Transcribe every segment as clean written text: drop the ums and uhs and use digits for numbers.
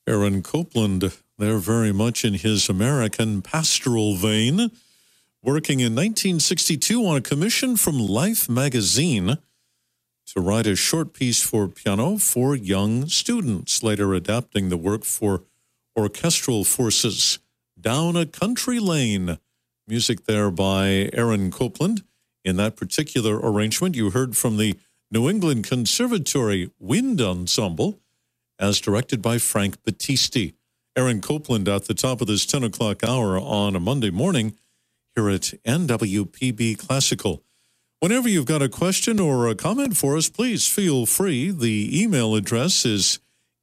Aaron Copland, there very much in his American pastoral vein, working in 1962 on a commission from Life magazine to write a short piece for piano for young students, later adapting the work for orchestral forces. Down a Country Lane, music there by Aaron Copland. In that particular arrangement, you heard from the New England Conservatory Wind Ensemble, as directed by Frank Battisti. Aaron Copland at the top of this 10 o'clock hour on a Monday morning here at NWPB Classical. Whenever you've got a question or a comment for us, please feel free. The email address is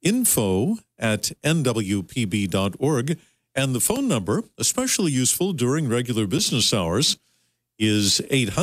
info@nwpb.org, and the phone number, especially useful during regular business hours, is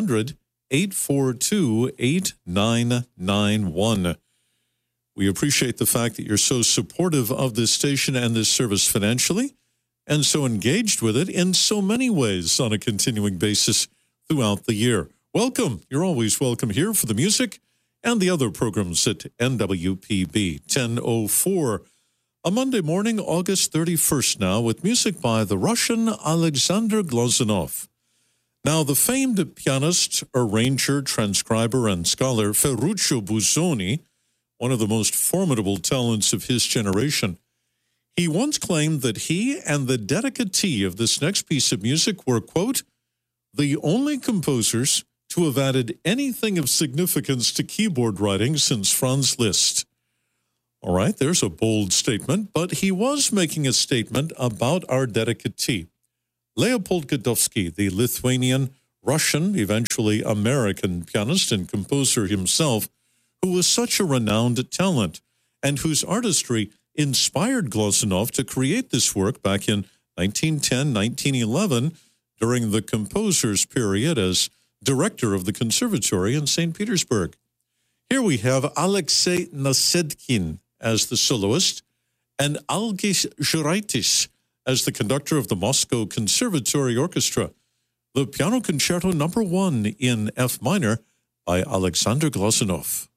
800-842-8991. We appreciate the fact that you're so supportive of this station and this service financially, and so engaged with it in so many ways on a continuing basis throughout the year. Welcome. You're always welcome here for the music and the other programs at NWPB. 10:04, a Monday morning, August 31st now, with music by the Russian Alexander Glazunov. Now, the famed pianist, arranger, transcriber, and scholar Ferruccio Busoni, one of the most formidable talents of his generation, he once claimed that he and the dedicatee of this next piece of music were, quote, the only composers to have added anything of significance to keyboard writing since Franz Liszt. All right, there's a bold statement, but he was making a statement about our dedicatee. Leopold Godowsky, the Lithuanian, Russian, eventually American pianist and composer himself, who was such a renowned talent and whose artistry inspired Glazunov to create this work back in 1910, 1911, during the composer's period as director of the conservatory in St. Petersburg. Here we have Alexei Nasedkin as the soloist and Algis Zhuraitis as the conductor of the Moscow Conservatory Orchestra. The Piano Concerto No. 1 in F minor by Alexander Glazunov.